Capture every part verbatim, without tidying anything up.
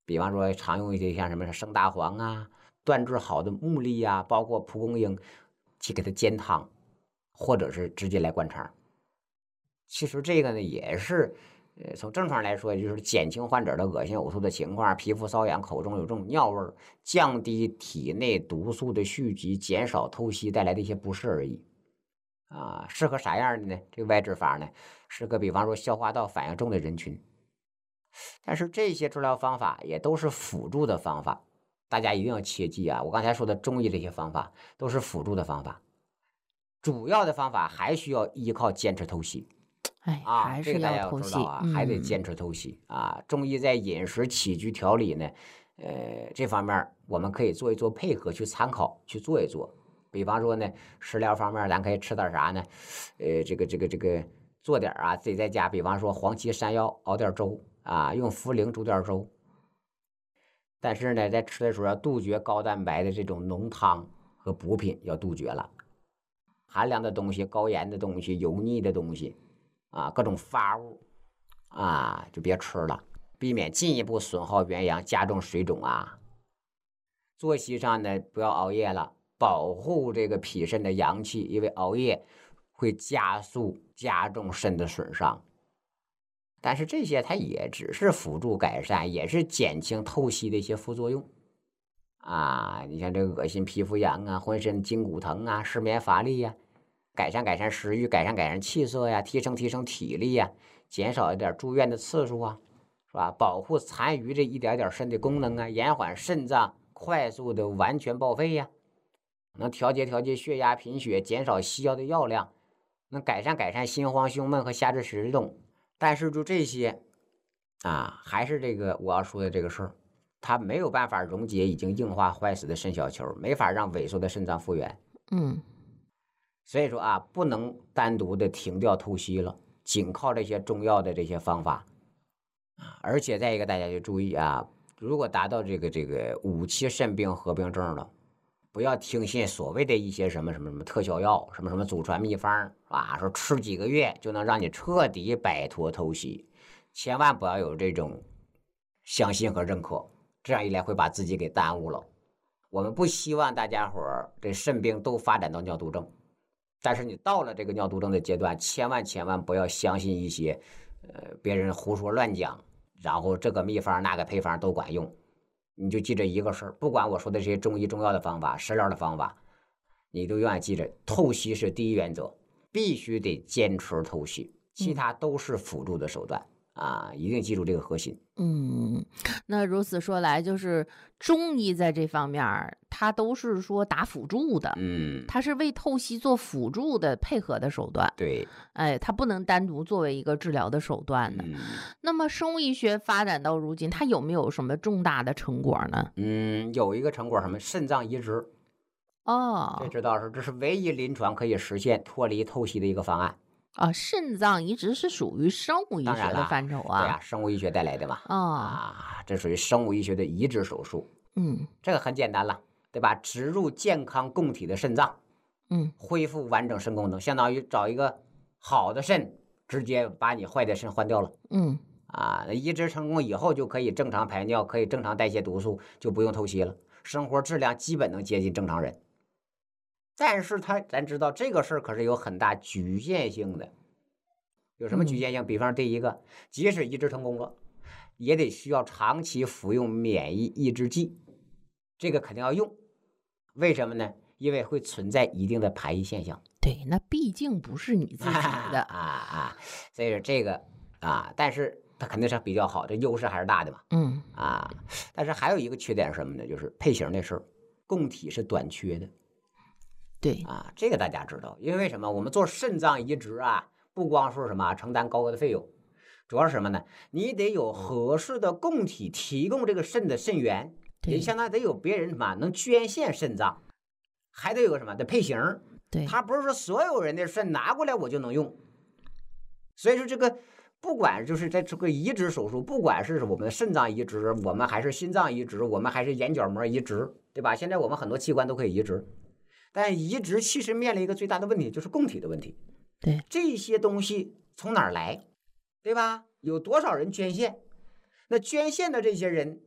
比方说常用一些像什么生大黄啊、断制好的木栗啊，包括蒲公英，去给它煎汤，或者是直接来灌肠。其实这个呢也是，呃，从症状来说，就是减轻患者的恶心呕吐的情况，皮肤瘙痒，口中有这种尿味，降低体内毒素的蓄积，减少透析带来的一些不适而已。啊，适合啥样的呢？这个外治法呢，适合比方说消化道反应重的人群。但是这些治疗方法也都是辅助的方法，大家一定要切记啊！我刚才说的中医这些方法都是辅助的方法，主要的方法还需要依靠坚持透析。 哎， 啊， 还是这个大家要要透析， 知道啊，还得嗯。 坚持透析啊。中医在饮食起居调理呢，呃，这方面我们可以做一做配合，去参考去做一做。比方说呢，食疗方面咱可以吃点啥呢？呃，这个这个这个做点啊，自己在家，比方说黄芪山药熬点粥啊，用茯苓煮点粥。但是呢，在吃的时候要杜绝高蛋白的这种浓汤和补品，要杜绝了。寒凉的东西、高盐的东西、油腻的东西。啊，各种发物啊，就别吃了，避免进一步损耗元阳，加重水肿啊。作息上呢，不要熬夜了，保护这个脾肾的阳气，因为熬夜会加速加重肾的损伤。但是这些它也只是辅助改善，也是减轻透析的一些副作用啊。你像这个恶心、皮肤痒啊，浑身筋骨疼啊，失眠乏力呀、啊。改善改善食欲，改善改善气色呀，提升提升体力呀，减少一点住院的次数啊，是吧？保护残余这一点点肾的功能啊，延缓肾脏快速的完全报废呀，能调节调节血压、贫血，减少西药的药量，能改善改善心慌、胸闷和下肢食动。但是就这些啊，还是这个我要说的这个事儿，它没有办法溶解已经硬化坏死的肾小球，没法让萎缩的肾脏复原。 嗯。 所以说啊，不能单独的停掉透析了，仅靠这些中药的这些方法啊。而且再一个，大家就注意啊，如果达到这个这个五期肾病合并症了，不要听信所谓的一些什么什么什么特效药，什么什么祖传秘方啊，说吃几个月就能让你彻底摆脱透析，千万不要有这种相信和认可，这样一来会把自己给耽误了。我们不希望大家伙儿这肾病都发展到尿毒症。但是你到了这个尿毒症的阶段，千万千万不要相信一些，呃，别人胡说乱讲，然后这个秘方那个配方都管用，你就记着一个事儿，不管我说的这些中医中药的方法、食疗的方法，你都永远记着，透析是第一原则，必须得坚持透析，其他都是辅助的手段。啊，一定记住这个核心。 嗯，那如此说来，就是中医在这方面儿，它都是说打辅助的， 嗯， 它是为透析做辅助的配合的手段。 对， 哎，它不能单独作为一个治疗的手段的。 嗯那么生物医学发展到如今，它有没有什么重大的成果呢？ 嗯，有一个成果什么肾脏移植，这哦， 知道是这是唯一临床可以实现脱离透析的一个方案。 啊，肾脏移植是属于生物医学的当然了， 范畴对啊， 啊。 生物医学带来的嘛， 哦， 啊，这属于生物医学的移植手术， 嗯这个很简单了，对吧？植入健康供体的肾脏， 嗯恢复完整肾功能，相当于找一个好的肾，直接把你坏的肾换掉了。 嗯啊，移植成功以后就可以正常排尿，可以正常代谢毒素，就不用透析了，生活质量基本能接近正常人。但是他咱知道这个事儿可是有很大局限性的。有什么局限性？比方第一个，即使移植成功了，也得需要长期服用免疫抑制剂，这个肯定要用。为什么呢？因为会存在一定的排异现象。 对，那毕竟不是你自己的。 啊啊，所以说这个啊，但是它肯定是比较好，这优势还是大的嘛。 嗯啊，但是还有一个缺点是什么呢？就是配型的事儿，供体是短缺的。 对， 啊，这个大家知道，因为什么？我们做肾脏移植啊，不光是什么承担高额的费用，主要是什么呢？你得有合适的供体提供这个肾的肾源，也相当于得有别人什么能捐献肾脏，还得有个什么的配型。 对， 他不是说所有人的肾拿过来我就能用，所以说这个不管就是在这个移植手术，不管是我们的肾脏移植，我们还是心脏移植，我们还是眼角膜移植，对吧？现在我们很多器官都可以移植。但移植其实面临一个最大的问题，就是供体的问题。 对， 这些东西从哪儿来，对吧？有多少人捐献？那捐献的这些人，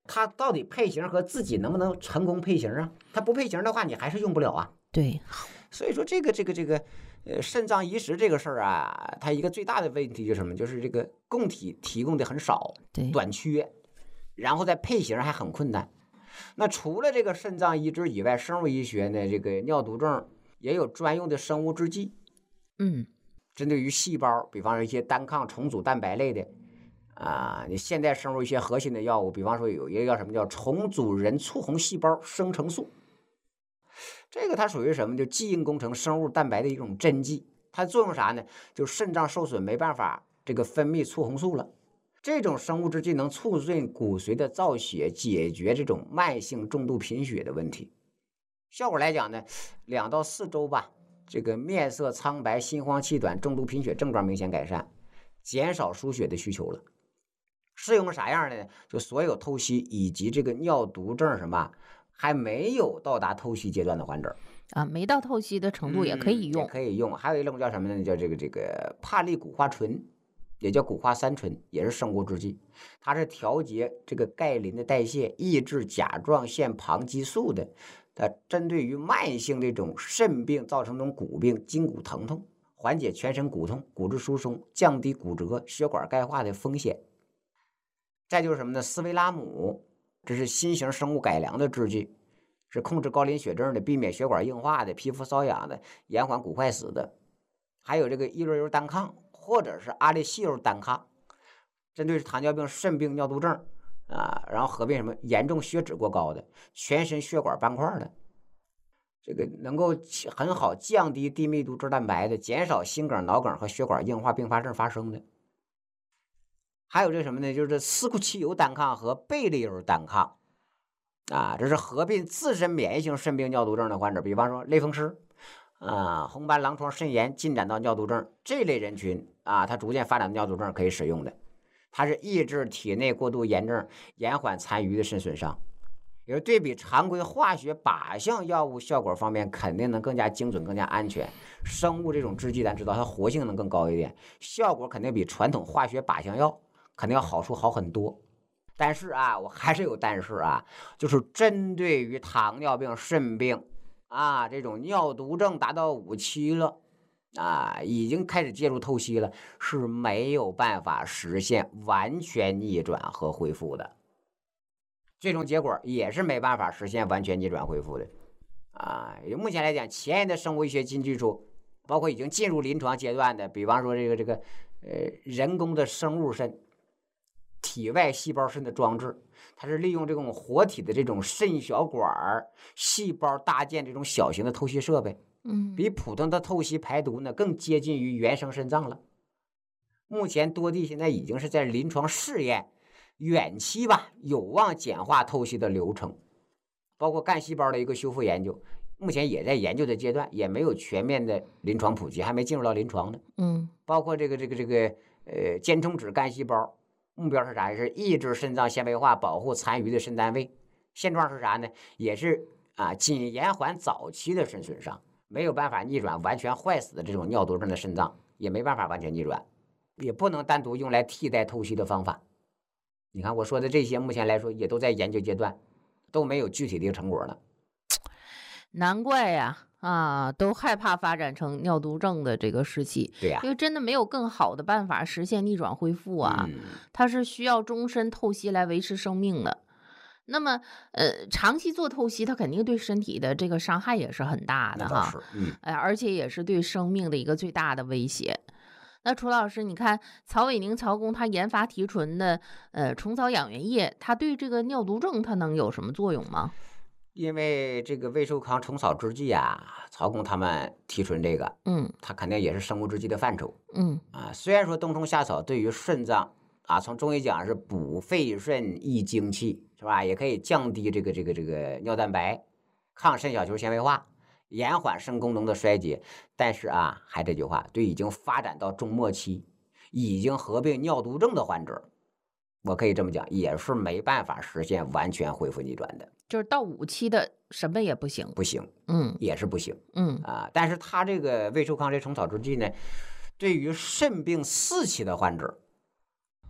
它到底配型和自己能不能成功配型啊？它不配型的话，你还是用不了啊。 对， 所以说这个这个这个，呃，肾脏移植这个事儿啊，它一个最大的问题就是什么？就是这个供体提供的很少， 对， 短缺，然后再配型还很困难。那除了这个肾脏移植以外，生物医学呢，这个尿毒症也有专用的生物制剂， 嗯， 针对于细胞，比方说一些单抗重组蛋白类的。啊，你现代生物一些核心的药物，比方说有一个叫什么叫重组人促红细胞生成素，这个它属于什么？就基因工程生物蛋白的一种针剂，它作用啥呢？就肾脏受损没办法这个分泌促红素了，这种生物制剂能促进骨髓的造血，解决这种慢性重度贫血的问题。效果来讲呢，两到四周吧，这个面色苍白、心慌气短、重度贫血症状明显改善，减少输血的需求了。适用啥样的呢？就所有透析以及这个尿毒症什么还没有到达透析阶段的患者啊，没到透析的程度也可以用， 嗯、也可以用。还有一种叫什么呢？叫这个这个帕利谷花醇，也叫谷花三醇，也是生物制剂，它是调节这个钙磷的代谢，抑制甲状腺旁激素的。它针对于慢性这种肾病造成这种骨病、筋骨疼痛，缓解全身骨痛、骨质疏松，降低骨折、血管钙化的风险。再就是什么呢？斯维拉姆，这是新型生物改良的制剂，是控制高磷血症的，避免血管硬化的，皮肤瘙痒的，延缓骨坏死的。还有这个伊洛尤单抗或者是阿利西尤单抗，针对糖尿病、肾病、尿毒症啊，然后合并什么严重血脂过高的，全身血管斑块的，这个能够很好降低低密度脂蛋白的，减少心梗、脑梗和血管硬化并发症发生的。还有这什么呢？就是司库奇尤单抗和贝利尤单抗啊，这是合并自身免疫性肾病、尿毒症的患者，比方说类风湿啊、红斑狼疮肾炎进展到尿毒症这类人群啊，它逐渐发展的尿毒症可以使用的。它是抑制体内过度炎症，延缓残余的肾损伤。也是对比常规化学靶向药物效果方面，肯定能更加精准、更加安全。生物这种制剂咱知道它活性能更高一点，效果肯定比传统化学靶向药肯定要好处好很多。但是啊，我还是有但是啊，就是针对于糖尿病、肾病啊这种尿毒症达到五期了啊，已经开始介入透析了，是没有办法实现完全逆转和恢复的。最终结果也是没办法实现完全逆转恢复的啊。目前来讲，前沿的生物医学新技术，包括已经进入临床阶段的，比方说这个这个呃人工的生物肾、体外细胞肾的装置，它是利用这种活体的这种肾小管细胞搭建这种小型的透析设备， 嗯， 比普通的透析排毒呢更接近于原生肾脏了。目前多地现在已经是在临床试验，远期吧有望简化透析的流程，包括干细胞的一个修复研究，目前也在研究的阶段，也没有全面的临床普及，还没进入到临床呢。 嗯， 包括这个这个这个呃间充质干细胞，目标是啥？是抑制肾脏纤维化，保护残余的肾单位。现状是啥呢？也是啊，仅延缓早期的肾损伤，没有办法逆转完全坏死的这种尿毒症的肾脏，也没办法完全逆转，也不能单独用来替代透析的方法。你看我说的这些，目前来说也都在研究阶段，都没有具体的成果呢。 难怪呀，啊，都害怕发展成尿毒症的这个时期。 对呀、 因为真的没有更好的办法实现逆转恢复啊， 嗯， 它是需要终身透析来维持生命的。那么，呃，长期做透析，它肯定对身体的这个伤害也是很大的哈， 那倒是，嗯， 哎，而且也是对生命的一个最大的威胁。那楚老师，你看曹伟宁曹工他研发提纯的呃虫草养元液，它对这个尿毒症它能有什么作用吗？ 因为这个魏寿康虫草制剂啊，曹工他们提纯这个， 嗯它肯定也是生物制剂的范畴嗯啊。虽然说冬虫夏草对于肾脏啊，从中医讲是补肺肾益精气，是吧？也可以降低这个这个这个尿蛋白，抗肾小球纤维化，延缓肾功能的衰竭。但是啊，还这句话，对已经发展到中末期，已经合并尿毒症的患者，我可以这么讲，也是没办法实现完全恢复逆转的， 就是到五期的什么也不行。 不行， 嗯也是不行嗯啊。但是他这个魏寿康这虫草制剂呢，对于肾病四期的患者，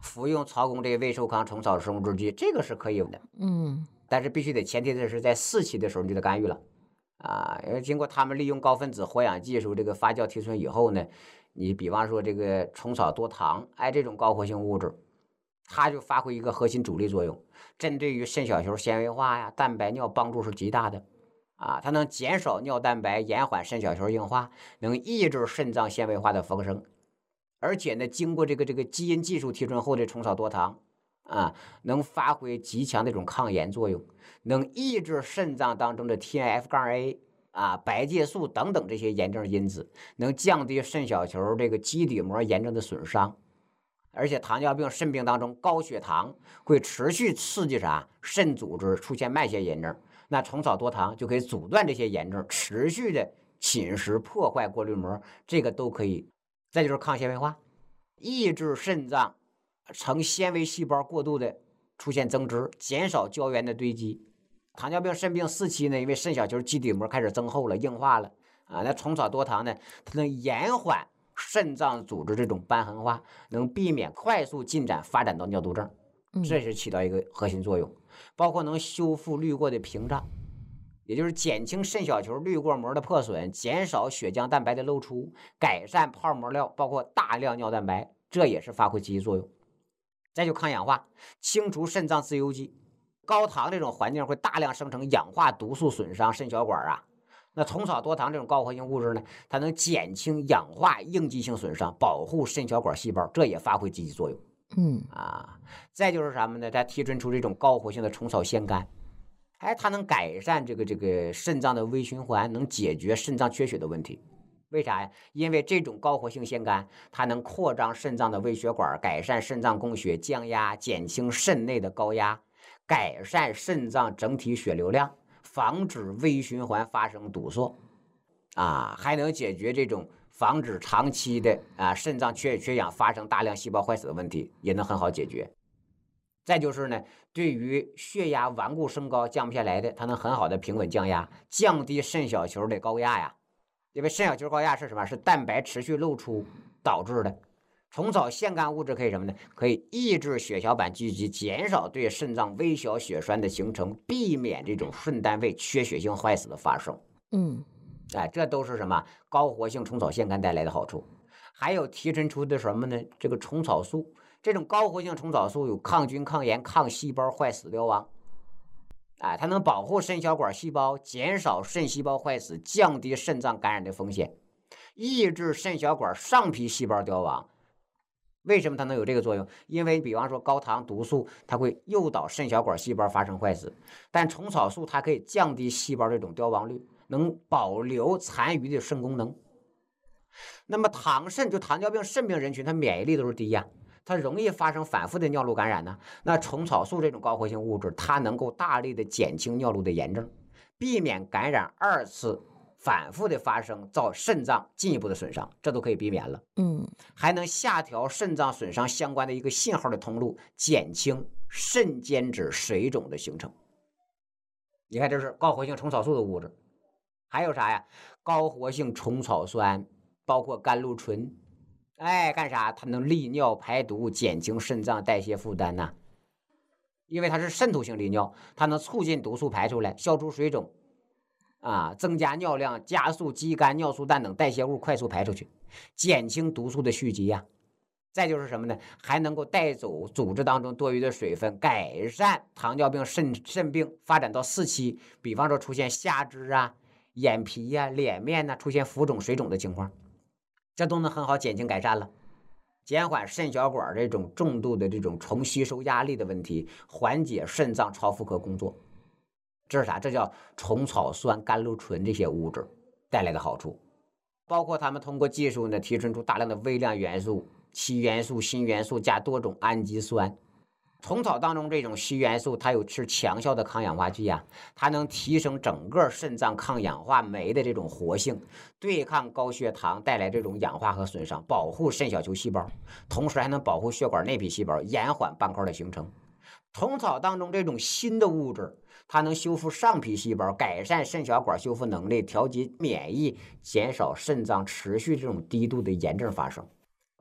服用曹公这个胃受康虫草生物制剂，这个是可以的。 嗯， 但是必须得前提的是在四期的时候你就得干预了啊，因为经过他们利用高分子活氧技术这个发酵提纯以后呢，你比方说这个虫草多糖，哎，这种高活性物质，它就发挥一个核心主力作用，针对于肾小球纤维化呀、蛋白尿帮助是极大的啊，它能减少尿蛋白，延缓肾小球硬化，能抑制肾脏纤维化的增生，而且呢，经过这个这个基因技术提纯后的虫草多糖啊，能发挥极强的这种抗炎作用，能抑制肾脏当中的 T N F 杠 A 啊、白介素等等这些炎症因子，能降低肾小球这个基底膜炎症的损伤。而且糖尿病、肾病当中，高血糖会持续刺激啥肾组织出现慢性炎症，那虫草多糖就可以阻断这些炎症持续的侵蚀破坏过滤膜，这个都可以。再就是抗纤维化，抑制肾脏成纤维细胞过度的出现增殖，减少胶原的堆积。糖尿病、肾病四期呢，因为肾小球基底膜开始增厚了、硬化了啊，那虫草多糖呢，它能延缓肾脏组织这种瘢痕化，能避免快速进展发展到尿毒症，这是起到一个核心作用。包括能修复滤过的屏障，也就是减轻肾小球滤过膜的破损，减少血浆蛋白的漏出，改善泡膜料，包括大量尿蛋白，这也是发挥积极作用。再就抗氧化，清除肾脏自由基。高糖这种环境会大量生成氧化毒素，损伤肾小管啊。那虫草多糖这种高活性物质呢，它能减轻氧化应激性损伤，保护肾小管细胞，这也发挥积极作用。 嗯啊，再就是什么呢？它提纯出这种高活性的虫草腺苷，哎，它能改善这个这个肾脏的微循环，能解决肾脏缺血的问题。为啥呀？因为这种高活性腺苷，它能扩张肾脏的微血管，改善肾脏供血，降压，减轻肾内的高压，改善肾脏整体血流量，防止微循环发生堵塞，啊，还能解决这种防止长期的啊肾脏缺血缺氧发生大量细胞坏死的问题，也能很好解决。再就是呢，对于血压顽固升高降不下来的，它能很好的平稳降压，降低肾小球的高压呀。因为肾小球高压是什么？是蛋白持续漏出导致的。虫草腺苷物质可以什么呢？可以抑制血小板聚集，减少对肾脏微小血栓的形成，避免这种肾单位缺血性坏死的发生。 嗯， 哎，这都是什么高活性虫草腺苷带来的好处。还有提纯出的什么呢？这个虫草素，这种高活性虫草素有抗菌、抗炎、抗细胞坏死凋亡。哎，它能保护肾小管细胞，减少肾细胞坏死，降低肾脏感染的风险，抑制肾小管上皮细胞凋亡。为什么它能有这个作用？因为比方说高糖毒素，它会诱导肾小管细胞发生坏死，但虫草素它可以降低细胞这种凋亡率，能保留残余的肾功能。那么糖肾就糖尿病、肾病人群，它免疫力都是低呀，它容易发生反复的尿路感染呢。那虫草素这种高活性物质，它能够大力的减轻尿路的炎症，避免感染二次反复的发生，造肾脏进一步的损伤，这都可以避免了。 嗯， 还能下调肾脏损伤相关的一个信号的通路，减轻肾间质水肿的形成。你看，这是高活性虫草素的物质。还有啥呀？高活性虫草酸，包括甘露醇。哎，干啥？它能利尿排毒，减轻肾脏代谢负担呐。因为它是渗透性利尿，它能促进毒素排出来，消除水肿，啊，增加尿量，加速肌酐、尿素氮等代谢物快速排出去，减轻毒素的蓄积呀。再就是什么呢？还能够带走组织当中多余的水分，改善糖尿病、肾肾病发展到四期，比方说出现下肢啊、眼皮呀、啊、脸面呐、啊、出现浮肿、水肿的情况，这都能很好减轻改善了，减缓肾小管这种重度的这种重吸收压力的问题，缓解肾脏超负荷工作。这是啥？这叫虫草酸、甘露醇这些物质带来的好处。包括他们通过技术呢，提纯出大量的微量元素、硒元素、锌元素加多种氨基酸。虫草当中这种硒元素，它有是强效的抗氧化剂啊，它能提升整个肾脏抗氧化酶的这种活性，对抗高血糖带来这种氧化和损伤，保护肾小球细胞，同时还能保护血管内皮细胞，延缓斑块的形成。虫草当中这种新的物质，它能修复上皮细胞，改善肾小管修复能力，调节免疫，减少肾脏持续这种低度的炎症发生。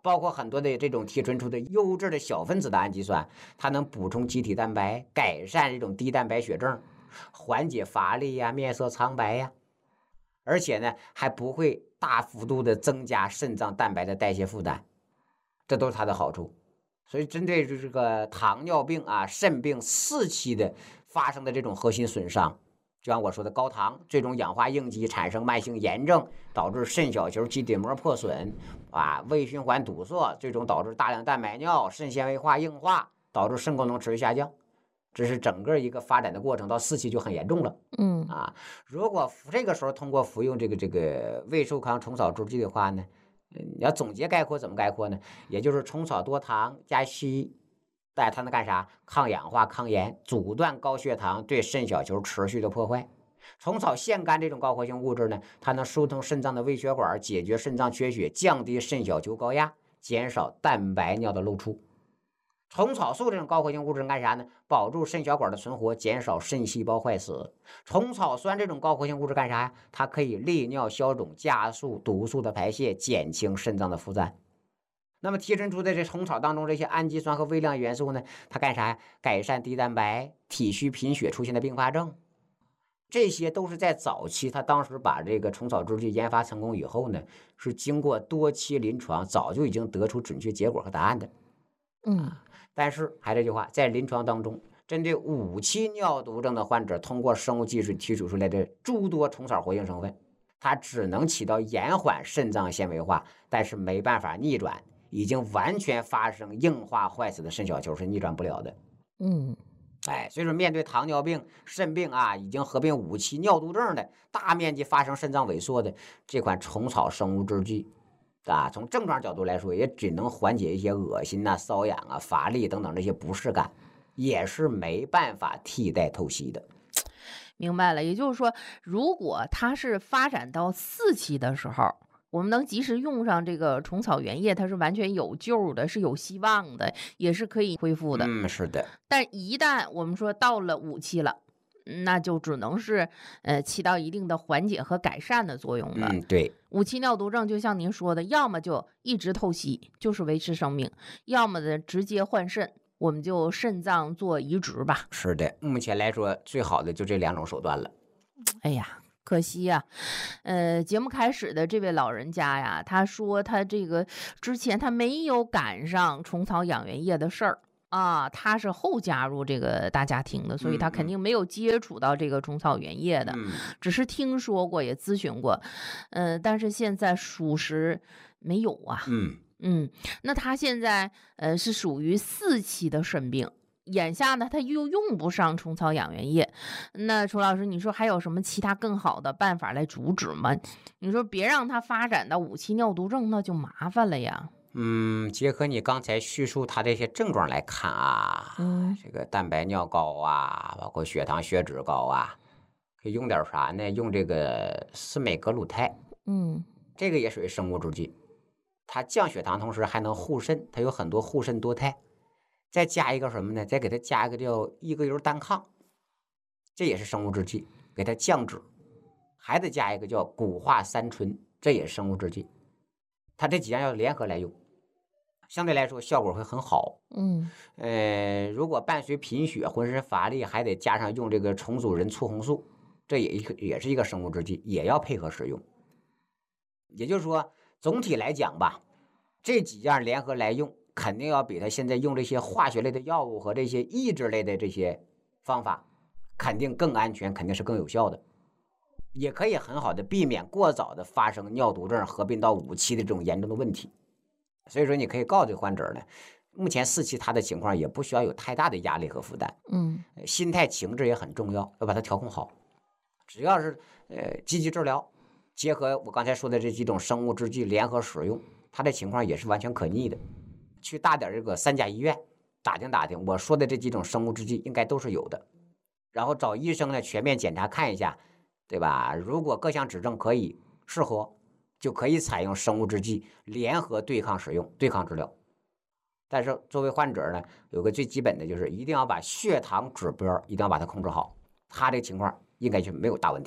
包括很多的这种提纯出的优质的小分子的氨基酸，它能补充机体蛋白，改善这种低蛋白血症，缓解乏力呀、面色苍白呀，而且呢还不会大幅度的增加肾脏蛋白的代谢负担，这都是它的好处。所以针对这个糖尿病啊、肾病四期的发生的这种核心损伤，就像我说的高糖最终氧化应激，产生慢性炎症，导致肾小球基底膜破损啊，胃循环堵塞，最终导致大量蛋白尿、肾纤维化硬化，导致肾功能持续下降。这是整个一个发展的过程，到四期就很严重了。 嗯啊，如果这个时候通过服用这个这个胃寿康虫草制剂的话呢，你要总结概括怎么概括呢？也就是虫草多糖加硒，但它能干啥？抗氧化、抗炎，阻断高血糖对肾小球持续的破坏。虫草腺苷这种高活性物质呢，它能疏通肾脏的微血管，解决肾脏缺血，降低肾小球高压，减少蛋白尿的露出。虫草素这种高活性物质干啥呢？保住肾小管的存活，减少肾细胞坏死。虫草酸这种高活性物质干啥呀？它可以利尿消肿，加速毒素的排泄，减轻肾脏的负担。那么提纯出的这虫草当中这些氨基酸和微量元素呢，它干啥呀？改善低蛋白、体虚贫血出现的并发症。这些都是在早期，他当时把这个虫草制剂研发成功以后呢，是经过多期临床，早就已经得出准确结果和答案的。 嗯， 但是还这句话，在临床当中，针对五期尿毒症的患者，通过生物技术提取出来的诸多虫草活性成分，它只能起到延缓肾脏纤维化，但是没办法逆转，已经完全发生硬化坏死的肾小球是逆转不了的。 嗯， 哎，所以说面对糖尿病、肾病啊，已经合并五期尿毒症的，大面积发生肾脏萎缩的这款虫草生物制剂。啊，从症状角度来说，也只能缓解一些恶心呐、啊、瘙痒啊、乏力等等这些不适感，也是没办法替代透析的。 明白了。也就是说，如果它是发展到四期的时候，我们能及时用上这个虫草原液，它是完全有救的，是有希望的，也是可以恢复的。 嗯，是的。 但一旦我们说到了五期了，那就只能是呃起到一定的缓解和改善的作用了。 嗯，对。 五期尿毒症就像您说的，要么就一直透析，就是维持生命；要么呢直接换肾，我们就肾脏做移植吧。 是的，目前来说最好的就这两种手段了。 哎呀，可惜呀、啊，呃，节目开始的这位老人家呀，他说他这个之前他没有赶上虫草养元液的事儿。啊，他是后加入这个大家庭的，所以他肯定没有接触到这个虫草原液的， 嗯、 只是听说过，也咨询过，嗯、呃，但是现在属实没有啊。 嗯嗯，那他现在呃是属于四期的肾病，眼下呢他又用不上虫草养元液，那楚老师，你说还有什么其他更好的办法来阻止吗？你说别让他发展到五期尿毒症，那就麻烦了呀。 嗯，结合你刚才叙述他这些症状来看啊， 嗯， 这个蛋白尿高啊，包括血糖血脂高啊，可以用点啥呢？用这个司美格鲁肽， 嗯， 这个也属于生物制剂，它降血糖同时还能护肾，它有很多护肾多肽。再加一个什么呢？再给它加一个叫异格油单抗，这也是生物制剂，给它降脂。还得加一个叫谷化三醇，这也是生物制剂。它这几样要联合来用。相对来说效果会很好。 嗯， 呃，如果伴随贫血、浑身乏力，还得加上用这个重组人促红素，这也一个也是一个生物制剂，也要配合使用。也就是说，总体来讲吧，这几样联合来用，肯定要比他现在用这些化学类的药物和这些抑制类的这些方法，肯定更安全，肯定是更有效的，也可以很好的避免过早的发生尿毒症合并到五期的这种严重的问题。所以说，你可以告诉这个患者呢，目前四期他的情况也不需要有太大的压力和负担， 嗯， 心态情志也很重要，要把它调控好。只要是呃积极治疗，结合我刚才说的这几种生物制剂联合使用，他的情况也是完全可逆的。去大点这个三甲医院打听打听，我说的这几种生物制剂应该都是有的，然后找医生呢全面检查看一下，对吧？如果各项指证可以适合，就可以采用生物制剂联合对抗使用、对抗治疗。但是作为患者呢，有个最基本的就是一定要把血糖指标一定要把它控制好，他这个情况应该是没有大问题的。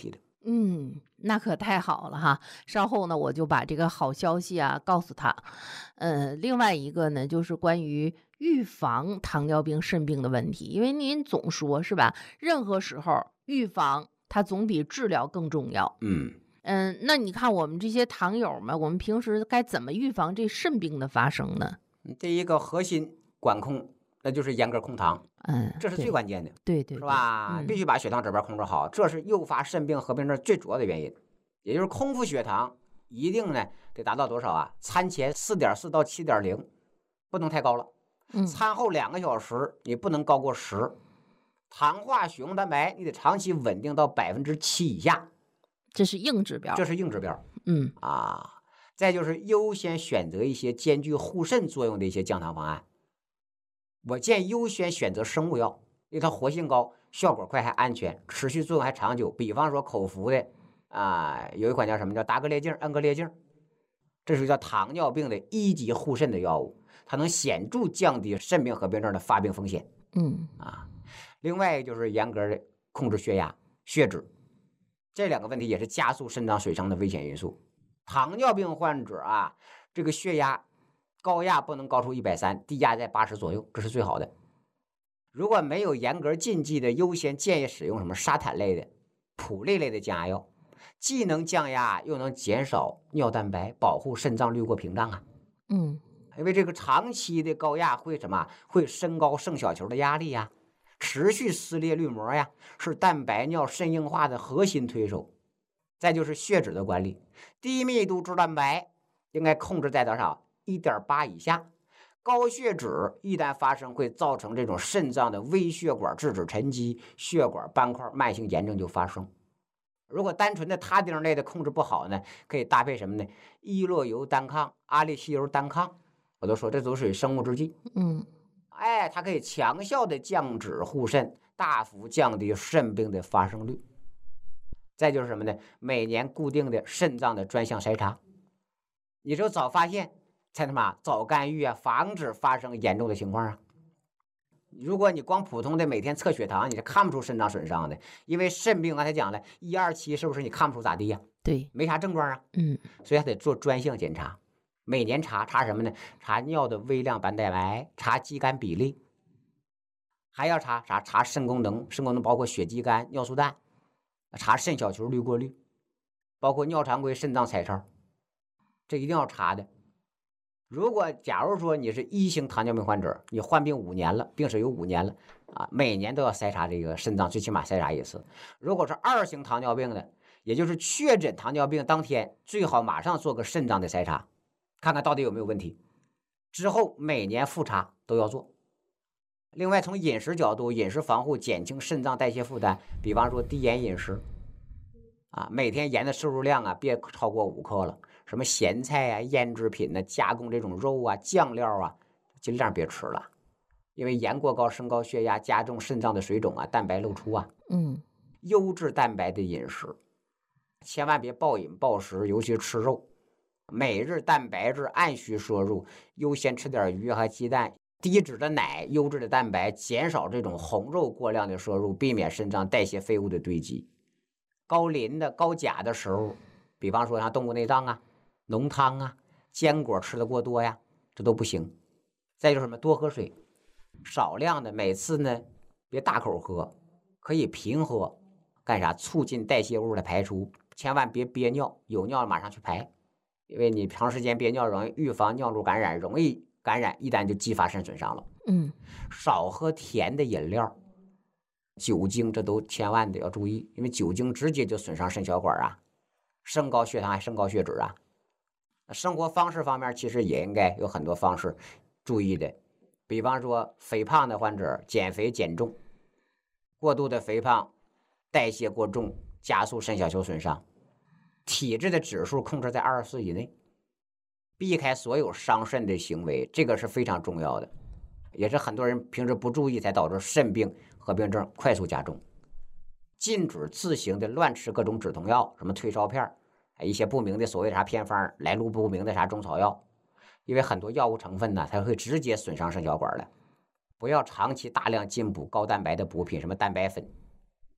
嗯，那可太好了哈！稍后呢，我就把这个好消息啊告诉他。呃，另外一个呢，就是关于预防糖尿病、肾病的问题，因为您总说是吧，任何时候预防它总比治疗更重要。 嗯， 嗯，那你看我们这些糖友们，我们平时该怎么预防这肾病的发生呢？ 第一个核心管控，那就是严格控糖， 嗯， 这是最对关键的，是对对对， 吧？必嗯须把血糖指标控制好，这是诱发肾病合并症最主要的原因。也就是空腹血糖一定呢得达到多少啊？餐前四点四到七点零，不能太高了。 嗯餐后两个小时你不能高过十。糖化血红蛋白你得长期稳定到百分之七以下， 这是硬指标。 这是硬指标嗯啊。再就是优先选择一些兼具护肾作用的一些降糖方案。我建议优先选择生物药，因为它活性高，效果快还安全，持续作用还长久。比方说口服的啊，有一款叫什么叫达格列净、恩格列净，这是叫糖尿病的一级护肾的药物，它能显著降低肾病合并症的发病风险嗯啊。另外就是严格的控制血压、血脂，这两个问题也是加速肾脏水伤的危险因素。糖尿病患者啊，这个血压高压不能高出一百三十，低压在八十左右，这是最好的。如果没有严格禁忌的，优先建议使用什么沙坦类的、普类类的降压药，既能降压又能减少尿蛋白，保护肾脏滤过屏障啊。 嗯， 因为这个长期的高压会什么？会升高肾小球的压力呀，持续撕裂滤膜呀，是蛋白尿肾硬化的核心推手。再就是血脂的管理，低密度脂蛋白应该控制在多少？ 一点八 以下。高血脂一旦发生，会造成这种肾脏的微血管质脂沉积、血管斑块、慢性炎症就发生。如果单纯的他汀类的控制不好呢，可以搭配什么呢？伊洛油单抗、阿利西油单抗，我都说这都属于生物制剂。 嗯， 哎，它可以强效的降脂护肾，大幅降低肾病的发生率。再就是什么呢？每年固定的肾脏的专项筛查，你只有早发现，才他妈早干预啊，防止发生严重的情况啊。如果你光普通的每天测血糖，你是看不出肾脏损伤的，因为肾病刚才讲了，一二期是不是你看不出咋地呀、啊？ 对， 没啥症状啊。 嗯， 所以还得做专项检查，每年查查什么呢？查尿的微量白蛋白，查肌酐比例，还要查查查肾功能，肾功能包括血肌酐、尿素氮，查肾小球滤过率，包括尿常规、肾脏彩超，这一定要查的。如果假如说你是一型糖尿病患者，你患病五年了，病史有五年了啊，每年都要筛查这个肾脏，最起码筛查一次。如果是二型糖尿病的，也就是确诊糖尿病当天，最好马上做个肾脏的筛查，看看到底有没有问题。之后每年复查都要做。另外，从饮食角度，饮食防护减轻肾脏代谢负担，比方说低盐饮食啊，每天盐的摄入量啊别超过五克了。什么咸菜啊、腌制品呢、啊、加工这种肉啊、酱料啊，尽量别吃了，因为盐过高升高血压，加重肾脏的水肿啊、蛋白漏出啊。 嗯， 优质蛋白的饮食，千万别暴饮暴食，尤其吃肉。每日蛋白质按需摄入，优先吃点鱼和鸡蛋，低脂的奶、优质的蛋白，减少这种红肉过量的摄入，避免肾脏代谢废物的堆积。高磷的、高钾的食物，比方说像动物内脏啊、浓汤啊、坚果吃的过多呀，这都不行。再就是什么，多喝水，少量的，每次呢别大口喝，可以频喝，干啥？促进代谢物的排出，千万别憋尿，有尿马上去排，因为你长时间憋尿容易预防尿路感染，容易感染，一旦就激发肾损伤了。 嗯， 少喝甜的饮料，酒精这都千万的要注意，因为酒精直接就损伤肾小管啊，升高血糖还升高血脂啊。生活方式方面其实也应该有很多方式注意的，比方说肥胖的患者减肥减重，过度的肥胖代谢过重，加速肾小球损伤。体质的指数控制在二十四以内，避开所有伤肾的行为，这个是非常重要的，也是很多人平时不注意才导致肾病合并症快速加重。禁止自行的乱吃各种止痛药，什么退烧片，一些不明的所谓啥偏方，来路不明的啥中草药，因为很多药物成分呢，它会直接损伤肾小管的。不要长期大量进补高蛋白的补品，什么蛋白粉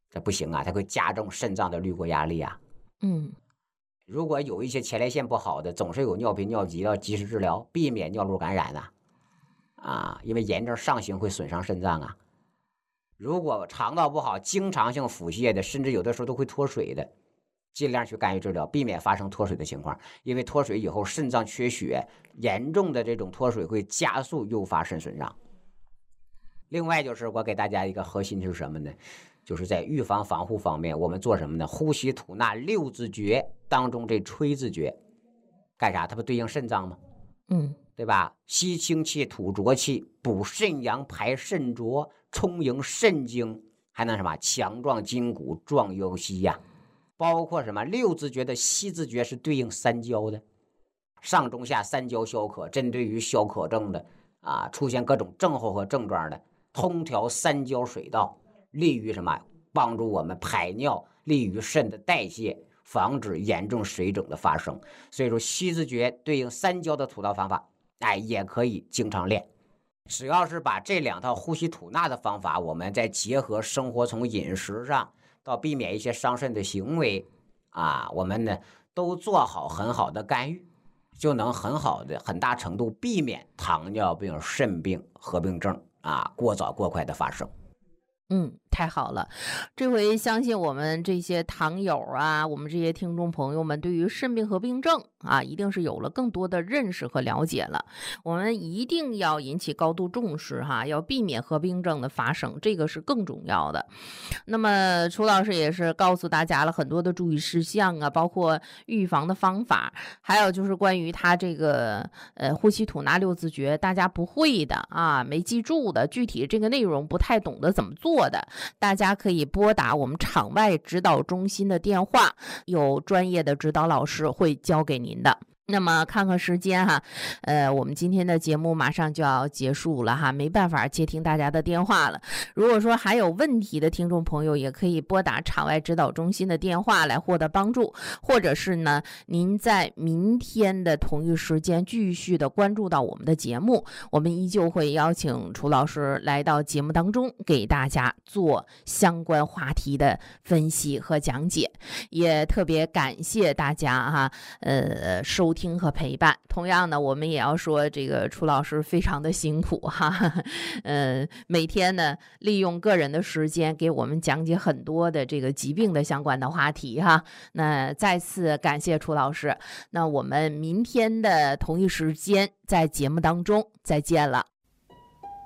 这不行啊，它会加重肾脏的滤过压力啊。 嗯， 如果有一些前列腺不好的，总是有尿频尿急，要及时治疗，避免尿路感染啊。啊，因为炎症上行会损伤肾脏啊。如果肠道不好，经常性腹泻的，甚至有的时候都会脱水的，尽量去干预治疗，避免发生脱水的情况。因为脱水以后肾脏缺血，严重的这种脱水会加速诱发肾损伤。另外就是我给大家一个核心是什么呢？就是在预防防护方面，我们做什么呢？呼吸吐纳六字诀当中这吹字诀干啥？它不对应肾脏吗？ 嗯， 对吧？吸清气，吐浊气，补肾阳，排肾浊，充盈肾精，还能什么？强壮筋骨，壮腰膝呀。包括什么？六字诀的吸字诀是对应三焦的，上中下三焦消渴，针对于消渴症的啊，出现各种症候和症状的，通调三焦水道，利于什么？帮助我们排尿，利于肾的代谢，防止严重水肿的发生。所以说吸字诀对应三焦的吐纳方法，哎，也可以经常练。只要是把这两套呼吸吐纳的方法，我们再结合生活从饮食上到避免一些伤肾的行为啊，我们呢都做好很好的干预，就能很好的很大程度避免糖尿病、肾病合并症啊过早过快的发生。 嗯，太好了，这回相信我们这些糖友啊，我们这些听众朋友们对于肾病合并症啊，一定是有了更多的认识和了解了。我们一定要引起高度重视哈，要避免合并症的发生，这个是更重要的。那么楚老师也是告诉大家了很多的注意事项啊，包括预防的方法，还有就是关于他这个呃呼吸吐纳六字诀，大家不会的啊，没记住的，具体这个内容不太懂得怎么做的，大家可以拨打我们场外指导中心的电话，有专业的指导老师会教给您的。那么看看时间哈，呃，我们今天的节目马上就要结束了哈，没办法接听大家的电话了。如果说还有问题的听众朋友，也可以拨打场外指导中心的电话来获得帮助，或者是呢，您在明天的同一时间继续的关注到我们的节目，我们依旧会邀请楚老师来到节目当中，给大家做相关话题的分析和讲解。也特别感谢大家哈，呃，收听和陪伴。同样呢，我们也要说这个楚老师非常的辛苦哈，呃，每天呢利用个人的时间给我们讲解很多的这个疾病的相关的话题哈。那再次感谢楚老师，那我们明天的同一时间在节目当中再见了。